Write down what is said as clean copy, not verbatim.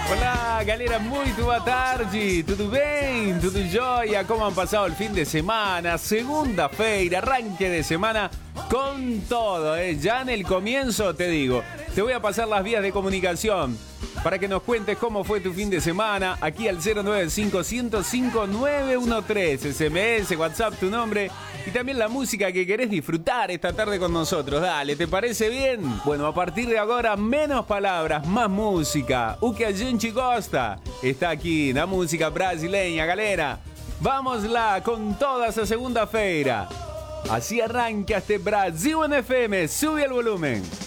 Olá, galera, muito boa tarde. Tudo bem? Tudo jóia? Como han pasado el fin de semana? Segunda-feira, arranque de semana con todo, ¿eh? Ya en el comienzo te digo, te voy a pasar las vías de comunicación para que nos cuentes cómo fue tu fin de semana. Aquí al 095-105-913, SMS, WhatsApp, tu nombre y también la música que querés disfrutar esta tarde con nosotros. Dale, ¿te parece bien? Bueno, a partir de ahora, menos palabras, más música. O que a gente gosta está aquí, la música brasileña, galera. Vamos lá con toda esa segunda-feira. Así arranca este Brasil en FM. Sube el volumen.